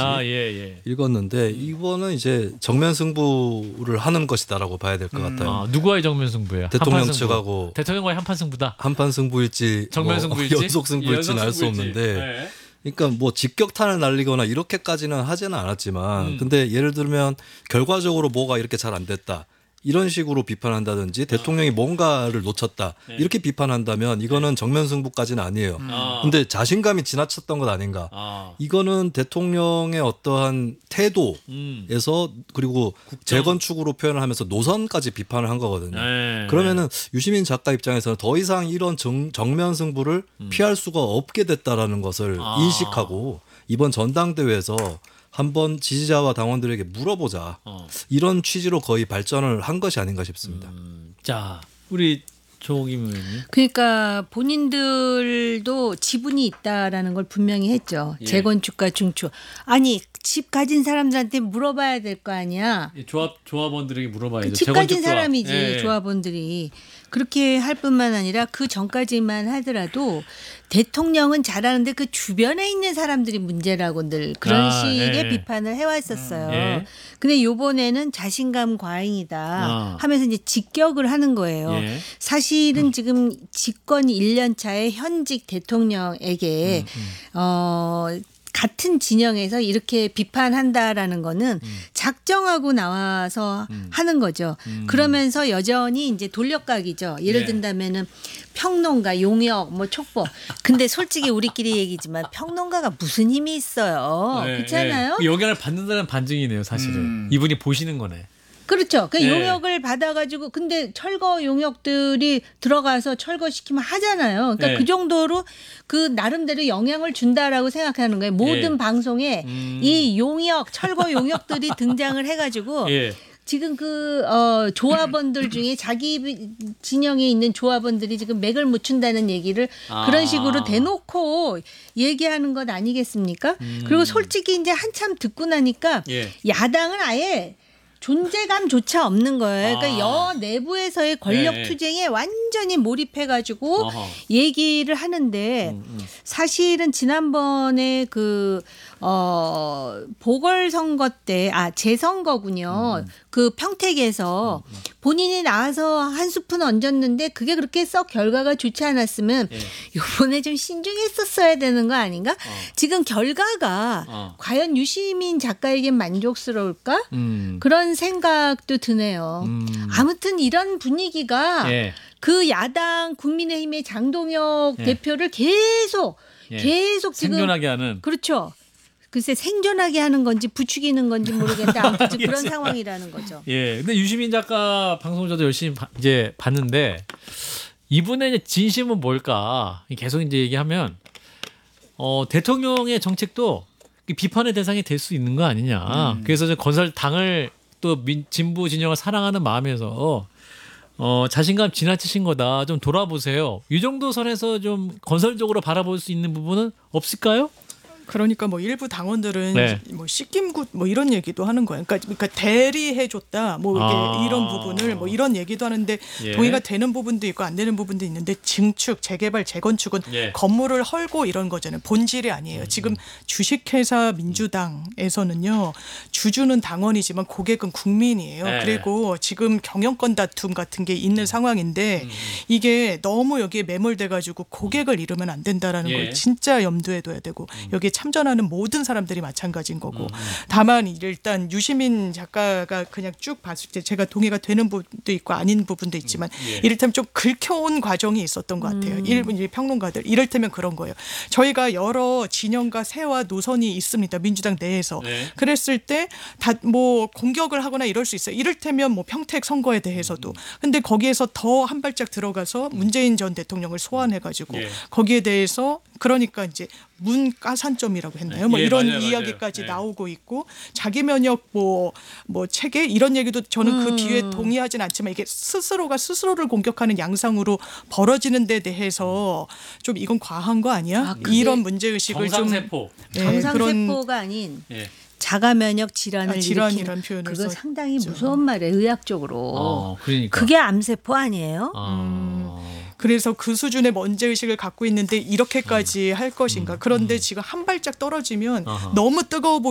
읽었는데 이거는 이제 정면 승부를 하는 것이다라고 봐야 될 것 같아요. 누구와의 정면 승부예요? 대통령 측하고 대통령과의 한판 승부다. 한판 승부일지 정면 승부일지 연속 승부일지는 알 수 없는데 그러니까 뭐 직격탄을 날리거나 이렇게까지는 하지는 않았지만 근데 예를 들면 결과적으로 뭐가 이렇게 잘 안 됐다. 이런 식으로 비판한다든지 대통령이 뭔가를 놓쳤다. 이렇게 비판한다면 이거는 정면 승부까지는 아니에요. 근데 자신감이 지나쳤던 것 아닌가. 이거는 대통령의 어떠한 태도에서 그리고 재건축으로 표현을 하면서 노선까지 비판을 한 거거든요. 그러면은 유시민 작가 입장에서는 더 이상 이런 정면 승부를 피할 수가 없게 됐다라는 것을 인식하고 이번 전당대회에서 한번 지지자와 당원들에게 물어보자. 이런 취지로 거의 발전을 한 것이 아닌가 싶습니다. 자, 우리 조기문 의원님. 그러니까 본인들도 지분이 있다라는 걸 분명히 했죠. 재건축과 중축. 아니 집 가진 사람들한테 물어봐야 될 거 아니야. 조합원들에게 물어봐야죠. 집 가진 사람이지 조합원들이. 그렇게 할 뿐만 아니라 그 전까지만 하더라도 대통령은 잘하는데 그 주변에 있는 사람들이 문제라고 늘 그런 식의 비판을 해왔었어요. 근데 요번에는 자신감 과잉이다 하면서 이제 직격을 하는 거예요. 사실은 지금 집권 1년 차에 현직 대통령에게 같은 진영에서 이렇게 비판한다라는 거는 작정하고 나와서 하는 거죠. 그러면서 여전히 이제 돌려가기죠. 예를 든다면은 평론가, 용역, 뭐 촉법. 근데 솔직히 우리끼리 얘기지만 평론가가 무슨 힘이 있어요. 그렇잖아요. 영향을 받는다는 반증이네요, 사실은. 이분이 보시는 거네. 그렇죠. 그 용역을 받아가지고 근데 철거 용역들이 들어가서 철거시키면 하잖아요. 그러니까 그 정도로 그 나름대로 영향을 준다라고 생각하는 거예요. 모든 방송에 이 용역, 철거 용역들이 등장을 해가지고 지금 그 조합원들 중에 자기 진영에 있는 조합원들이 지금 맥을 못 춘다는 얘기를 그런 식으로 대놓고 얘기하는 것 아니겠습니까? 그리고 솔직히 이제 한참 듣고 나니까 야당은 아예 존재감조차 없는 거예요. 그러니까 여 내부에서의 권력 투쟁에 완전히 몰입해가지고 얘기를 하는데 사실은 지난번에 그 보궐선거 때 재선거군요. 그 평택에서 본인이 나와서 한 스푼 얹었는데 그게 그렇게 썩 결과가 좋지 않았으면 이번에 좀 신중했었어야 되는 거 아닌가? 지금 결과가 과연 유시민 작가에게 만족스러울까? 그런 생각도 드네요. 아무튼 이런 분위기가 그 야당 국민의힘의 장동혁 대표를 계속 지금 생존하게 하는. 그렇죠. 글쎄 생존하게 하는 건지 부추기는 건지 모르겠는데 아무튼 그런 상황이라는 거죠. 근데 유시민 작가 방송 저도 열심히 이제 봤는데 이분의 이제 진심은 뭘까? 계속 이제 얘기하면 대통령의 정책도 비판의 대상이 될 수 있는 거 아니냐. 그래서 이제 건설당을 또 진보 진영을 사랑하는 마음에서 자신감 지나치신 거다. 좀 돌아보세요. 이 정도 선에서 좀 건설적으로 바라볼 수 있는 부분은 없을까요? 그러니까 뭐 일부 당원들은 뭐 씻김굿 뭐 이런 얘기도 하는 거예요. 그러니까 대리해줬다 뭐 이게 이런 부분을 뭐 이런 얘기도 하는데 동의가 되는 부분도 있고 안 되는 부분도 있는데 증축, 재개발, 재건축은 건물을 헐고 이런 거잖아요. 본질이 아니에요. 지금 주식회사 민주당에서는요 주주는 당원이지만 고객은 국민이에요. 그리고 지금 경영권 다툼 같은 게 있는 상황인데 이게 너무 여기에 매몰돼가지고 고객을 잃으면 안 된다라는 걸 진짜 염두에 둬야 되고 여기에 참전하는 모든 사람들이 마찬가지인 거고 다만 일단 유시민 작가가 그냥 쭉 봤을 때 제가 동의가 되는 부분도 있고 아닌 부분도 있지만 이를테면 좀 긁혀온 과정이 있었던 것 같아요. 일본 평론가들 이를테면 그런 거예요. 저희가 여러 진영과 세와 노선이 있습니다. 민주당 내에서. 그랬을 때 다 뭐 공격을 하거나 이럴 수 있어요. 이를테면 뭐 평택 선거에 대해서도. 근데 거기에서 더 한 발짝 들어가서 문재인 전 대통령을 소환해가지고 거기에 대해서 그러니까 이제 문가산점이라고 했나요? 뭐 이런 이야기까지 나오고 있고 자기 면역 뭐 체계 이런 얘기도 저는 그 비유에 동의하진 않지만 이게 스스로가 스스로를 공격하는 양상으로 벌어지는 데 대해서 좀 이건 과한 거 아니야? 이런 문제 의식을 정상세포. 정상세포가 아닌 자가 면역 질환을 일으키는 표현을 그거 상당히 무서운 말이에요. 의학적으로. 그러니까. 그게 암세포 아니에요? 그래서 그 수준의 문제의식을 갖고 있는데 이렇게까지 할 것인가. 그런데 지금 한 발짝 떨어지면 너무 뜨거워